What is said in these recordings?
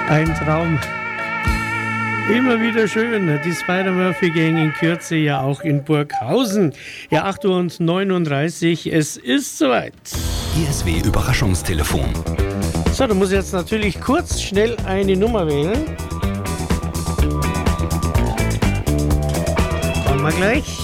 Ein Traum. Immer wieder schön. Die Spider-Murphy-Gang in Kürze ja auch in Burghausen. Ja, 8:39 Uhr. Es ist soweit. ISW Überraschungstelefon. So, du musst jetzt natürlich kurz schnell eine Nummer wählen. Kommen wir gleich.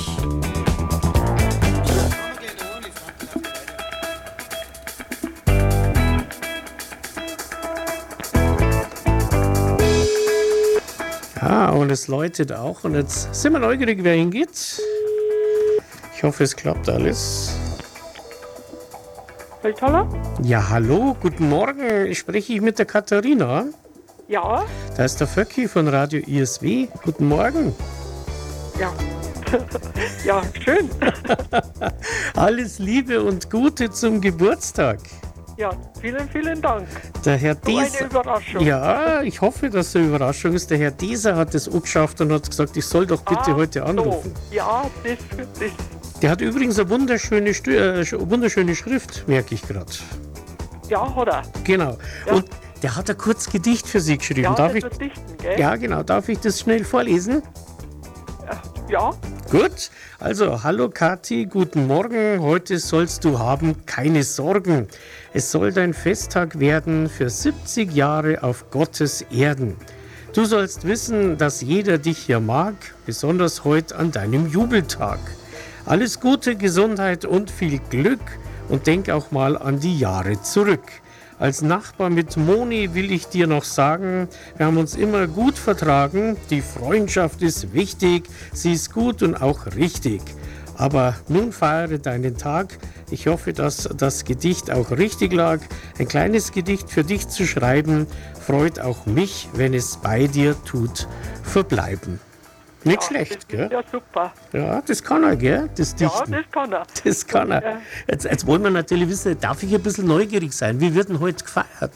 Ah, und es läutet auch. Und jetzt sind wir neugierig, wer hingeht. Ich hoffe, es klappt alles. Feldhaller? Ja, hallo, guten Morgen. Spreche ich mit der Katharina? Ja, Da ist der Vöcki von Radio ISW. Guten Morgen. ja. Ja, schön. Alles Liebe und Gute zum Geburtstag. Ja, vielen, vielen Dank. Der Herr So eine Deser. Überraschung. Ja, ich hoffe, dass es eine Überraschung ist. Der Herr Deser hat es angeschafft und hat gesagt, ich soll doch bitte heute anrufen. So. Ja, das. Der hat übrigens eine wunderschöne, wunderschöne Schrift, merke ich gerade. Ja, hat er. Genau. Ja. Und der hat ein Kurzgedicht für Sie geschrieben. Ja, Darf das ich? wird dichten, gell? Ja, genau. Darf ich das schnell vorlesen? Ja, Gut. Also, hallo Kathi, guten Morgen. Heute sollst du haben keine Sorgen. Es soll dein Festtag werden für 70 Jahre auf Gottes Erden. Du sollst wissen, dass jeder dich hier mag, besonders heute an deinem Jubeltag. Alles Gute, Gesundheit und viel Glück und denk auch mal an die Jahre zurück. Als Nachbar mit Moni will ich dir noch sagen, wir haben uns immer gut vertragen, die Freundschaft ist wichtig, sie ist gut und auch richtig. Aber nun feiere deinen Tag. Ich hoffe, dass das Gedicht auch richtig lag. Ein kleines Gedicht für dich zu schreiben, freut auch mich, wenn es bei dir tut, verbleiben. Nicht ja, schlecht, das gell? ist ja super. Ja, das kann er, gell? Das Ja, Dichten. das kann er. Das kann er. Jetzt wollen wir natürlich wissen, darf ich ein bisschen neugierig sein? Wie wird denn heute gefeiert?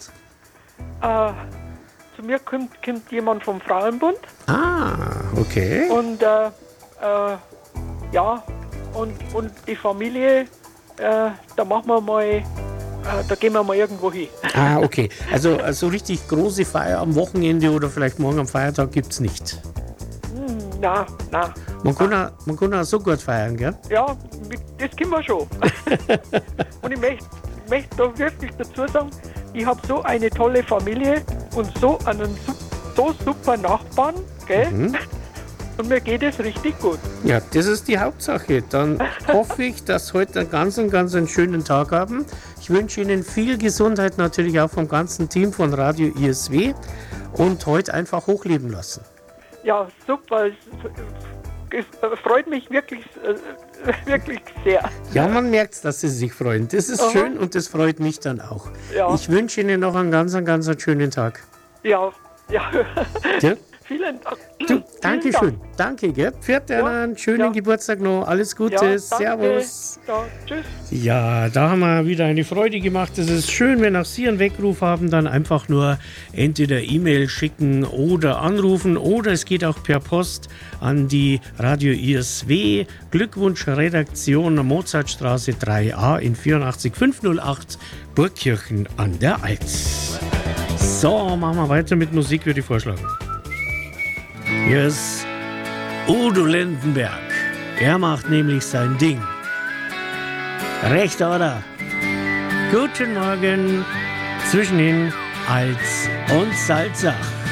Zu mir kommt jemand vom Frauenbund Ah, okay. und ja, und die Familie, da machen wir mal, da gehen wir mal irgendwo hin. Ah, okay. Also richtig große Feier am Wochenende oder vielleicht morgen am Feiertag gibt es nicht. Na, Man kann auch so gut feiern, gell? ja, das können wir schon. Und ich möchte da wirklich dazu sagen, ich habe so eine tolle Familie und so einen so super Nachbarn, gell? Und mir geht es richtig gut. Ja, das ist die Hauptsache. Dann hoffe ich, dass heute einen ganz schönen Tag haben. Ich wünsche Ihnen viel Gesundheit, natürlich auch vom ganzen Team von Radio ISW und heute einfach hochleben lassen. Ja, super. Es freut mich wirklich, wirklich sehr. Ja, man merkt, dass Sie sich freuen. Das ist schön und das freut mich dann auch. Ja. Ich wünsche Ihnen noch einen ganz schönen Tag. Ja. Ja? Vielen Dank. Du, danke Vielen schön. Danke, gell? Pfiat einen schönen Ja. Geburtstag noch. Alles Gute. Ja, danke. Servus. Ja, tschüss. Ja, da haben wir wieder eine Freude gemacht. Es ist schön, wenn auch Sie einen Weckruf haben, dann einfach nur entweder E-Mail schicken oder anrufen oder es geht auch per Post an die Radio ISW Glückwunschredaktion Mozartstraße 3a in 84508 Burgkirchen an der Alz. So, machen wir weiter mit Musik, würde ich vorschlagen. Hier ist Udo Lindenberg. Er macht nämlich sein Ding. Recht, oder? Guten Morgen zwischen Alz und Salzach.